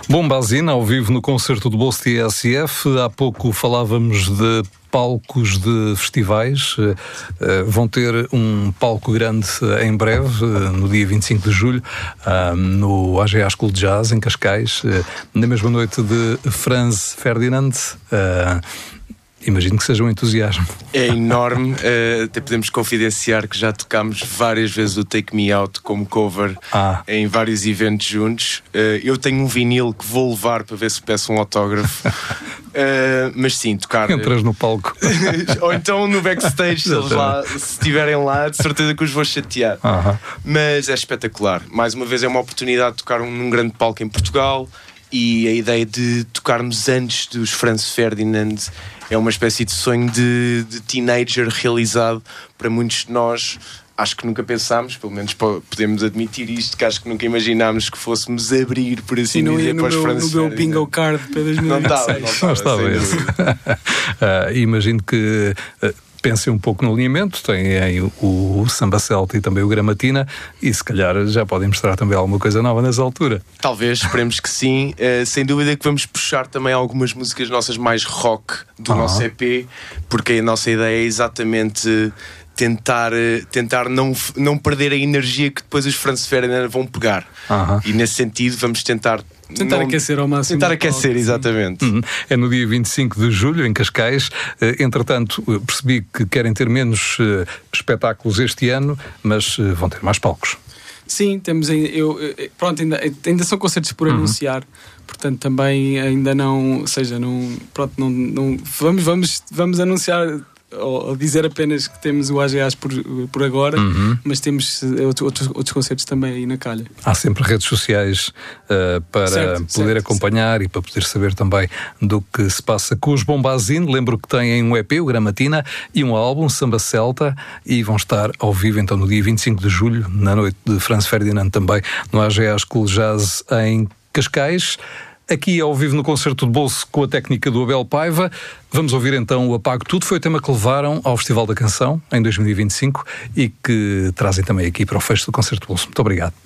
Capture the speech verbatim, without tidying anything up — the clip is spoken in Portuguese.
Bombazine, ao vivo no concerto do Bolso T S F. Há pouco falávamos de palcos de festivais. Uh, uh, vão ter um palco grande uh, em breve, uh, no dia vinte e cinco de julho, uh, no A G A School de Jazz, em Cascais, uh, na mesma noite de Franz Ferdinand. Uh, Imagino que seja um entusiasmo. É enorme, uh, até podemos confidenciar que já tocámos várias vezes o Take Me Out como cover ah. em vários eventos juntos. Uh, eu tenho um vinil que vou levar para ver se peço um autógrafo. Uh, mas sim, tocar... Entras no palco. Ou então no backstage, se eles lá, se estiverem lá, de certeza que os vou chatear. Uh-huh. Mas é espetacular. Mais uma vez é uma oportunidade de tocar num grande palco em Portugal. E a ideia de tocarmos antes dos Franz Ferdinand é uma espécie de sonho de, de teenager realizado para muitos de nós. Acho que nunca pensámos, pelo menos podemos admitir isto, que acho que nunca imaginámos que fôssemos abrir, por assim Sim, dizer, para os meu, Franz Ferdinand. No meu bingo card para dois mil e dezesseis. Não estava, não estava. Não estava uh, imagino que... Uh, pensem um pouco no alinhamento, têm aí o, o Samba Celta e também o Gramatina, e se calhar já podem mostrar também alguma coisa nova nessa altura. Talvez, esperemos que sim. Uh, sem dúvida que vamos puxar também algumas músicas nossas mais rock do ah. nosso E P, porque a nossa ideia é exatamente tentar, tentar não, não perder a energia que depois os Franz Ferdinand vão pegar. Ah. E nesse sentido vamos tentar Tentar não... aquecer ao máximo. Tentar aquecer, palco, exatamente. Uhum. É no dia vinte e cinco de julho, em Cascais. Uh, entretanto, percebi que querem ter menos uh, espetáculos este ano, mas uh, vão ter mais palcos. Sim, temos eu, pronto, ainda, ainda são concertos por uhum. anunciar, portanto também ainda não, ou seja, não, pronto, não, não vamos, vamos, vamos anunciar ou dizer apenas que temos o A G As por, por agora, uhum. mas temos outros, outros concertos também aí na calha. Há sempre redes sociais uh, para certo, poder certo, acompanhar certo. E para poder saber também do que se passa com os Bombazine. Lembro que têm um E P, o Gramatina, e um álbum, Samba Celta, e vão estar ao vivo então no dia vinte e cinco de julho, na noite de Franz Ferdinand também, no A G A School Jazz em Cascais. Aqui ao vivo no concerto de bolso com a técnica do Abel Paiva. Vamos ouvir então o Apago Tudo. Foi o tema que levaram ao Festival da Canção em dois mil e vinte e cinco e que trazem também aqui para o fecho do concerto de bolso. Muito obrigado.